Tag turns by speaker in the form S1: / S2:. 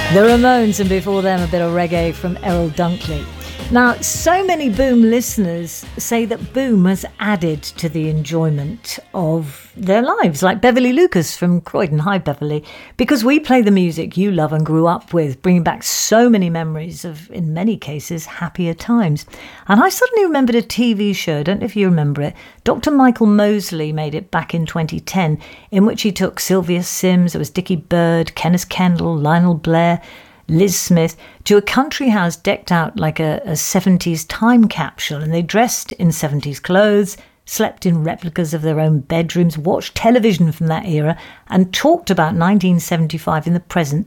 S1: The Ramones, and before them a bit of reggae from Errol Dunkley. Now, so many Boom listeners say that Boom has added to the enjoyment of their lives, like Beverly Lucas from Croydon. Hi, Beverly. Because we play the music you love and grew up with, bringing back so many memories of, in many cases, happier times. And I suddenly remembered a TV show, I don't know if you remember it. Dr. Michael Mosley made it back in 2010, in which he took Sylvia Sims, there was Dickie Bird, Kenneth Kendall, Lionel Blair, Liz Smith, to a country house decked out like a 70s time capsule, and they dressed in 70s clothes, slept in replicas of their own bedrooms, watched television from that era, and talked about 1975 in the present